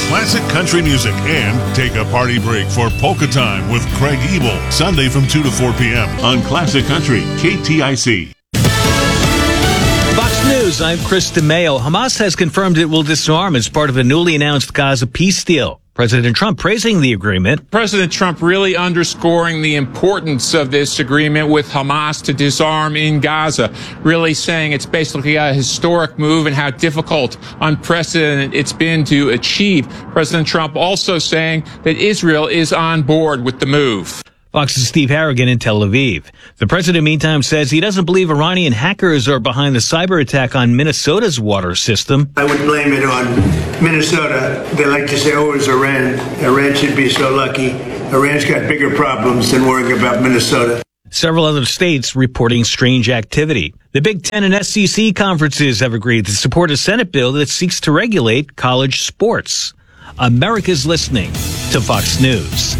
classic country music and take a party break for Polka Time with Craig Ebel, Sunday from 2 to 4 p.m. on Classic Country, KTIC. Fox News, I'm Chris DeMeo. Hamas has confirmed it will disarm as part of a newly announced Gaza peace deal. President Trump praising the agreement. President Trump really underscoring the importance of this agreement with Hamas to disarm in Gaza, really saying it's basically a historic move and how difficult, unprecedented it's been to achieve. President Trump also saying that Israel is on board with the move. Fox's Steve Harrigan in Tel Aviv. The president, meantime, says he doesn't believe Iranian hackers are behind the cyber attack on Minnesota's water system. I would blame it on Minnesota. They like to say, oh, it was Iran. Iran should be so lucky. Iran's got bigger problems than worrying about Minnesota. Several other states reporting strange activity. The Big Ten and SEC conferences have agreed to support a Senate bill that seeks to regulate college sports. America's listening to Fox News.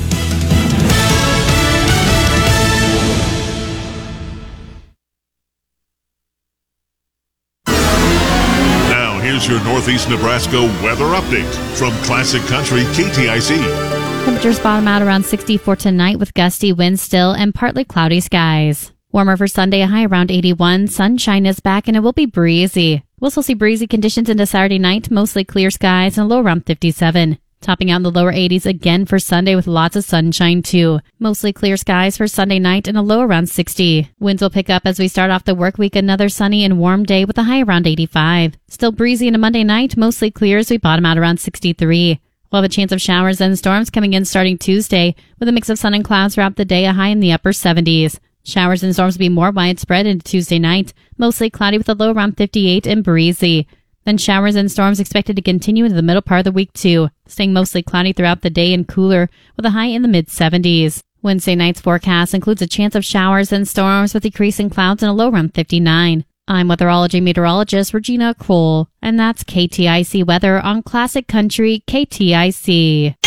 Here's your Northeast Nebraska weather update from Classic Country KTIC. Temperatures bottom out around 64 tonight with gusty winds still and partly cloudy skies. Warmer for Sunday, a high around 81. Sunshine is back and it will be breezy. We'll still see breezy conditions into Saturday night, mostly clear skies and a low around 57. Topping out in the lower 80s again for Sunday with lots of sunshine too. Mostly clear skies for Sunday night and a low around 60. Winds will pick up as we start off the work week. Another sunny and warm day with a high around 85. Still breezy into Monday night, mostly clear as we bottom out around 63. We'll have a chance of showers and storms coming in starting Tuesday with a mix of sun and clouds throughout the day, a high in the upper 70s. Showers and storms will be more widespread into Tuesday night, mostly cloudy with a low around 58 and breezy. Then showers and storms expected to continue into the middle part of the week too, staying mostly cloudy throughout the day and cooler with a high in the mid-70s. Wednesday night's forecast includes a chance of showers and storms with decreasing clouds and a low around 59. I'm weatherology meteorologist Regina Cole, and that's KTIC weather on Classic Country KTIC.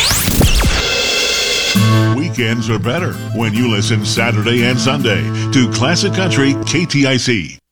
Weekends are better when you listen Saturday and Sunday to Classic Country KTIC.